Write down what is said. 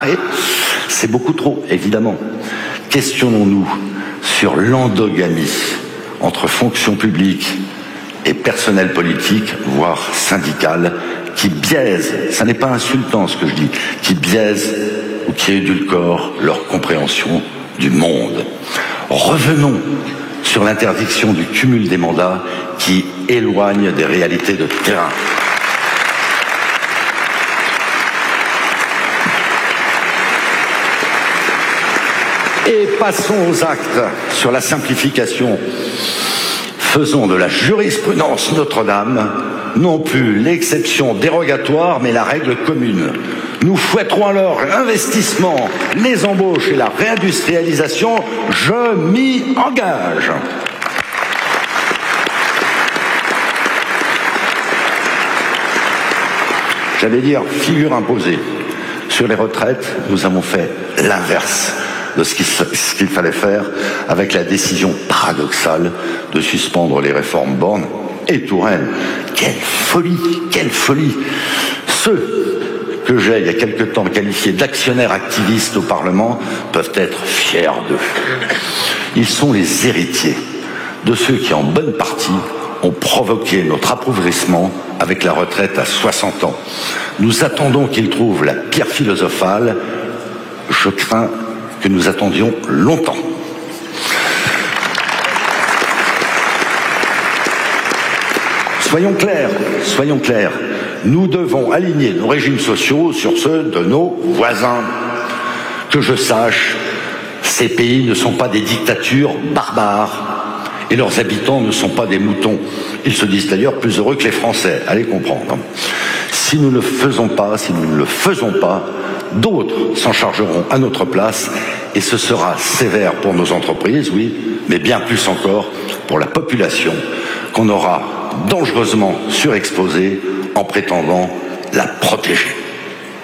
Et c'est beaucoup trop, évidemment. Questionnons-nous sur l'endogamie entre fonction publique et personnel politique, voire syndical, qui biaise, ça n'est pas insultant ce que je dis, qui biaise ou qui édulcore leur compréhension du monde. Revenons sur l'interdiction du cumul des mandats qui éloigne des réalités de terrain. Et passons aux actes sur la simplification. Faisons de la jurisprudence Notre-Dame non plus l'exception dérogatoire, mais la règle commune. Nous fouetterons alors l'investissement, les embauches et la réindustrialisation. Je m'y engage. J'allais dire figure imposée. Sur les retraites, nous avons fait l'inverse de ce qu'il fallait faire avec la décision paradoxale de suspendre les réformes Borne et Touraine. Quelle folie, quelle folie! Ceux que j'ai, il y a quelque temps, qualifiés d'actionnaires activistes au Parlement peuvent être fiers d'eux. Ils sont les héritiers de ceux qui, en bonne partie, ont provoqué notre appauvrissement avec la retraite à 60 ans. Nous attendons qu'ils trouvent la pierre philosophale. Je crains que nous attendions longtemps. Soyons clairs, nous devons aligner nos régimes sociaux sur ceux de nos voisins. Que je sache, ces pays ne sont pas des dictatures barbares et leurs habitants ne sont pas des moutons. Ils se disent d'ailleurs plus heureux que les Français, allez comprendre. Si nous ne le faisons pas, d'autres s'en chargeront à notre place et ce sera sévère pour nos entreprises, oui, mais bien plus encore pour la population qu'on aura dangereusement surexposée en prétendant la protéger.